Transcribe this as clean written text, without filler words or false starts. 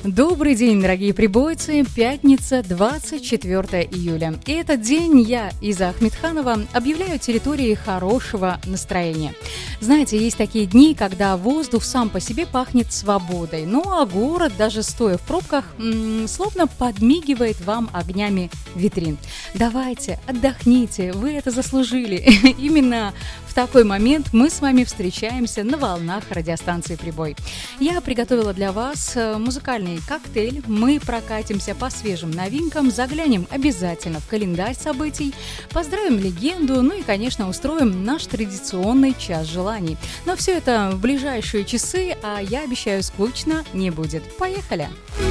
Добрый день, дорогие прибойцы! Пятница, 24 июля. И этот день я, Иза Ахмедханова, объявляю территорией хорошего настроения. Знаете, есть такие дни, когда воздух сам по себе пахнет свободой, ну а город, даже стоя в пробках, словно подмигивает вам огнями витрин. Давайте, отдохните, вы это заслужили. Именно в такой момент мы с вами встречаемся на волнах радиостанции «Прибой». Я приготовила для вас музыкальный коктейль. Мы прокатимся по свежим новинкам, заглянем обязательно в календарь событий, поздравим легенду, ну и, конечно, устроим наш традиционный час желаний. Но все это в ближайшие часы, а я обещаю, скучно не будет. Поехали!